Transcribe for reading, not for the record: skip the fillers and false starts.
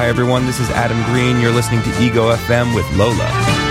Hi, everyone. This is Adam Green. You're listening to Ego FM with Lola.